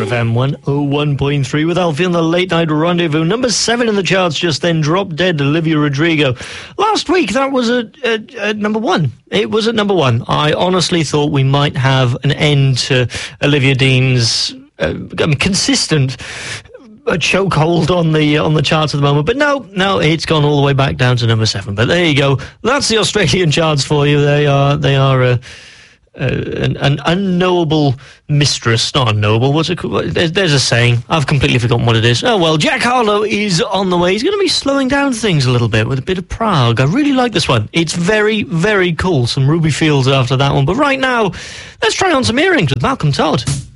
Treasure FM 101.3 with Alfie on the Late Night Rendezvous. Number 7 in the charts just then, Drop Dead, Olivia Rodrigo. Last week, that was at number 1. It was at number 1. I honestly thought we might have an end to Olivia Dean's consistent a chokehold on the charts at the moment, but no, it's gone all the way back down to number 7. But there you go. That's the Australian charts for you. They are an unknowable mistress. Not unknowable. What's it called? There's a saying. I've completely forgotten what it is. Oh well. Jack Harlow is on the way. He's going to be slowing down things a little bit with a bit of Prague. I really like this one. It's very, very cool. Some Ruby Fields after that one. But right now, let's try on some earrings with Malcolm Todd.